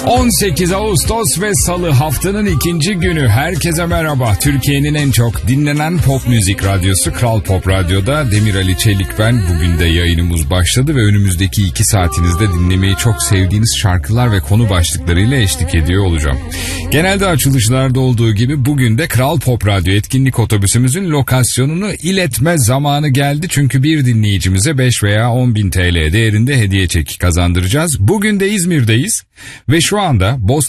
18 Ağustos ve Salı, haftanın ikinci günü. Herkese merhaba. Türkiye'nin en çok dinlenen pop müzik radyosu Kral Pop Radyo'da Demir Ali Çelik ben. Bugün de yayınımız başladı ve önümüzdeki 2 saatinizde dinlemeyi çok sevdiğiniz şarkılar ve konu başlıklarıyla eşlik ediyor olacağım. Genelde açılışlarda olduğu gibi bugün de Kral Pop Radyo etkinlik otobüsümüzün lokasyonunu iletme zamanı geldi. Çünkü bir dinleyicimize 5 veya 10 bin TL değerinde hediye çeki kazandıracağız. Bugün de İzmir'deyiz ve şu anda